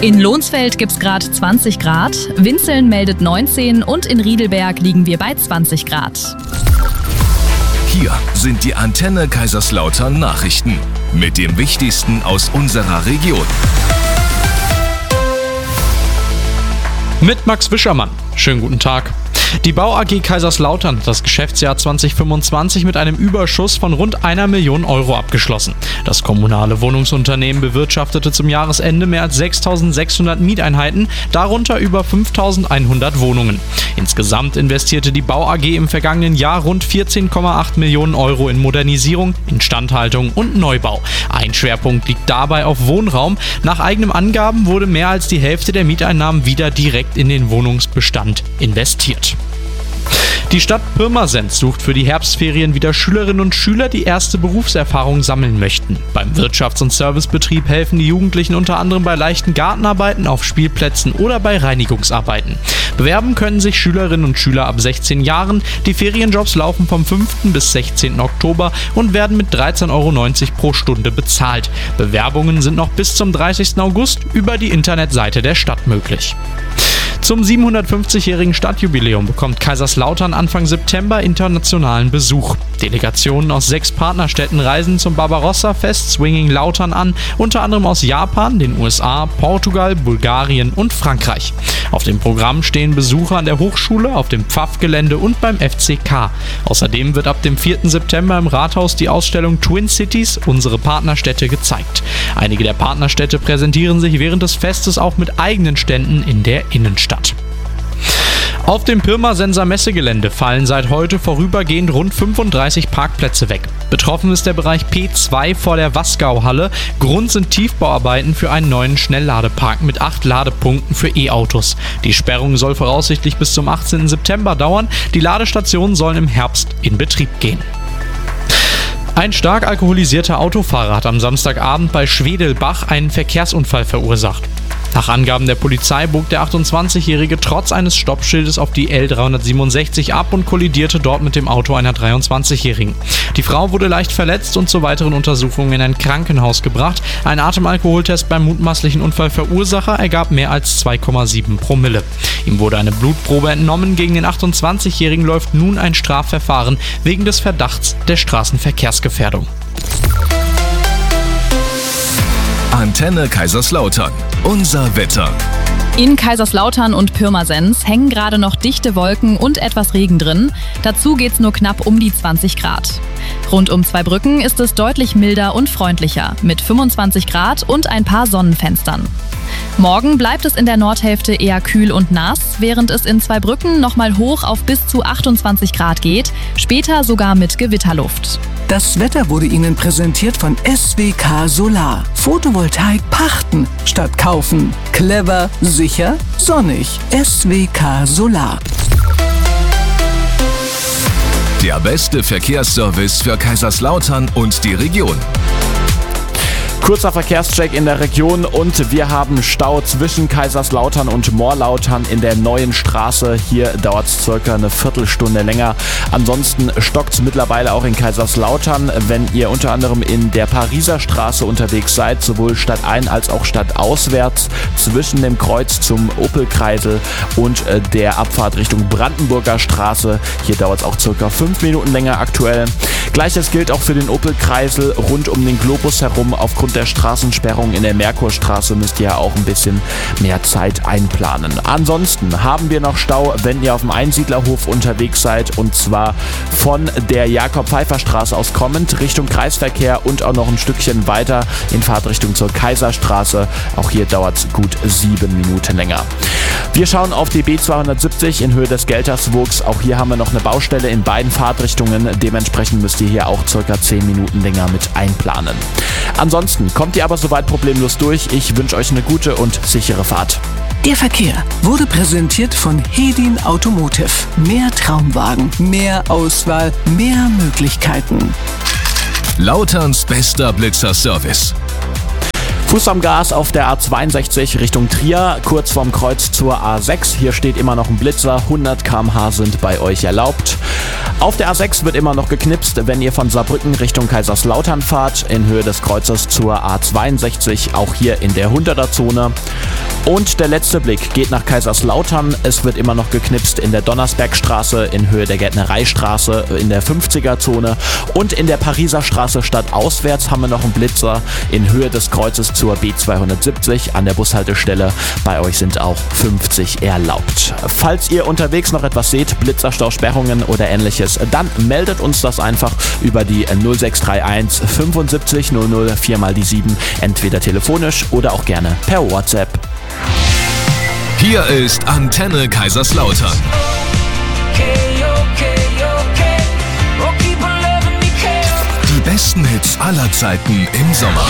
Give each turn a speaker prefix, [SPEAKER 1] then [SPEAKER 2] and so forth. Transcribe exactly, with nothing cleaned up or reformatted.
[SPEAKER 1] In Lohnsfeld gibt's gerade zwanzig Grad, Winzeln meldet neunzehn und in Riedelberg liegen wir bei zwanzig Grad.
[SPEAKER 2] Hier sind die Antenne Kaiserslautern Nachrichten mit dem Wichtigsten aus unserer Region.
[SPEAKER 3] Mit Max Wischermann. Schönen guten Tag. Die Bau A G Kaiserslautern hat das Geschäftsjahr zwanzig fünfundzwanzig mit einem Überschuss von rund einer Million Euro abgeschlossen. Das kommunale Wohnungsunternehmen bewirtschaftete zum Jahresende mehr als sechstausendsechshundert Mieteinheiten, darunter über fünftausendeinhundert Wohnungen. Insgesamt investierte die Bau A G im vergangenen Jahr rund vierzehn Komma acht Millionen Euro in Modernisierung, Instandhaltung und Neubau. Ein Schwerpunkt liegt dabei auf Wohnraum. Nach eigenen Angaben wurde mehr als die Hälfte der Mieteinnahmen wieder direkt in den Wohnungsbestand investiert. Die Stadt Pirmasens sucht für die Herbstferien wieder Schülerinnen und Schüler, die erste Berufserfahrung sammeln möchten. Beim Wirtschafts- und Servicebetrieb helfen die Jugendlichen unter anderem bei leichten Gartenarbeiten auf Spielplätzen oder bei Reinigungsarbeiten. Bewerben können sich Schülerinnen und Schüler ab sechzehn Jahren. Die Ferienjobs laufen vom fünften bis sechzehnten Oktober und werden mit dreizehn Euro neunzig pro Stunde bezahlt. Bewerbungen sind noch bis zum dreißigsten August über die Internetseite der Stadt möglich. Zum siebenhundertfünfzigjährigen Stadtjubiläum bekommt Kaiserslautern Anfang September internationalen Besuch. Delegationen aus sechs Partnerstädten reisen zum Barbarossa-Fest Swinging Lautern an, unter anderem aus Japan, den U S A, Portugal, Bulgarien und Frankreich. Auf dem Programm stehen Besucher an der Hochschule, auf dem Pfaff-Gelände und beim F C K. Außerdem wird ab dem vierten September im Rathaus die Ausstellung Twin Cities, unsere Partnerstädte, gezeigt. Einige der Partnerstädte präsentieren sich während des Festes auch mit eigenen Ständen in der Innenstadt. Auf dem Pirmasenser Messegelände fallen seit heute vorübergehend rund fünfunddreißig Parkplätze weg. Betroffen ist der Bereich P zwei vor der Wasgauhalle. Grund sind Tiefbauarbeiten für einen neuen Schnellladepark mit acht Ladepunkten für E-Autos. Die Sperrung soll voraussichtlich bis zum achtzehnten September dauern. Die Ladestationen sollen im Herbst in Betrieb gehen. Ein stark alkoholisierter Autofahrer hat am Samstagabend bei Schwedelbach einen Verkehrsunfall verursacht. Nach Angaben der Polizei bog der achtundzwanzigjährige trotz eines Stoppschildes auf die L dreihundertsiebenundsechzig ab und kollidierte dort mit dem Auto einer dreiundzwanzigjährigen. Die Frau wurde leicht verletzt und zur weiteren Untersuchung in ein Krankenhaus gebracht. Ein Atemalkoholtest beim mutmaßlichen Unfallverursacher ergab mehr als zwei Komma sieben Promille. Ihm wurde eine Blutprobe entnommen. Gegen den achtundzwanzigjährigen läuft nun ein Strafverfahren wegen des Verdachts der Straßenverkehrsgefährdung.
[SPEAKER 2] Antenne Kaiserslautern. Unser Wetter.
[SPEAKER 1] In Kaiserslautern und Pirmasens hängen gerade noch dichte Wolken und etwas Regen drin. Dazu geht's nur knapp um die zwanzig Grad. Rund um Zweibrücken ist es deutlich milder und freundlicher mit fünfundzwanzig Grad und ein paar Sonnenfenstern. Morgen bleibt es in der Nordhälfte eher kühl und nass, während es in Zweibrücken nochmal hoch auf bis zu achtundzwanzig Grad geht, später sogar mit Gewitterluft.
[SPEAKER 4] Das Wetter wurde Ihnen präsentiert von S W K Solar. Photovoltaik pachten statt kaufen. Clever, sicher, sonnig. S W K Solar.
[SPEAKER 2] Der beste Verkehrsservice für Kaiserslautern und die Region.
[SPEAKER 5] Kurzer Verkehrscheck in der Region und wir haben Stau zwischen Kaiserslautern und Morlautern in der neuen Straße. Hier dauert es circa eine Viertelstunde länger. Ansonsten stockt es mittlerweile auch in Kaiserslautern, wenn ihr unter anderem in der Pariser Straße unterwegs seid, sowohl stadtein als auch stadtauswärts, zwischen dem Kreuz zum Opelkreisel und äh, der Abfahrt Richtung Brandenburger Straße. Hier dauert es auch circa fünf Minuten länger aktuell. Gleiches gilt auch für den Opelkreisel rund um den Globus herum. Aufgrund der Straßensperrung in der Merkurstraße müsst ihr auch ein bisschen mehr Zeit einplanen. Ansonsten haben wir noch Stau, wenn ihr auf dem Einsiedlerhof unterwegs seid, und zwar von der Jakob-Pfeiffer-Straße aus kommend Richtung Kreisverkehr und auch noch ein Stückchen weiter in Fahrtrichtung zur Kaiserstraße. Auch hier dauert es gut sieben Minuten länger. Wir schauen auf die B zweihundertsiebzig in Höhe des Gelterswurgs. Auch hier haben wir noch eine Baustelle in beiden Fahrtrichtungen. Dementsprechend müsst ihr hier auch circa zehn Minuten länger mit einplanen. Ansonsten kommt ihr aber soweit problemlos durch. Ich wünsche euch eine gute und sichere Fahrt.
[SPEAKER 4] Der Verkehr wurde präsentiert von Hedin Automotive. Mehr Traumwagen, mehr Auswahl, mehr Möglichkeiten.
[SPEAKER 2] Lauterns bester Blitzer-Service.
[SPEAKER 5] Fuß am Gas auf der A zweiundsechzig Richtung Trier, kurz vorm Kreuz zur A sechs. Hier steht immer noch ein Blitzer, hundert Kilometer pro Stunde sind bei euch erlaubt. Auf der A sechs wird immer noch geknipst, wenn ihr von Saarbrücken Richtung Kaiserslautern fahrt, in Höhe des Kreuzes zur A zweiundsechzig, auch hier in der hunderter Zone. Und der letzte Blick geht nach Kaiserslautern. Es wird immer noch geknipst in der Donnersbergstraße, in Höhe der Gärtnereistraße, in der fünfziger-Zone und in der Pariser Straße stadtauswärts haben wir noch einen Blitzer in Höhe des Kreuzes zur B zweihundertsiebzig an der Bushaltestelle. Bei euch sind auch fünfzig erlaubt. Falls ihr unterwegs noch etwas seht, Blitzerstausperrungen oder ähnliches, dann meldet uns das einfach über die null sechs drei eins fünfundsiebzig null null vier mal die sieben, entweder telefonisch oder auch gerne per WhatsApp.
[SPEAKER 2] Hier ist Antenne Kaiserslautern. Die besten Hits aller Zeiten im Sommer.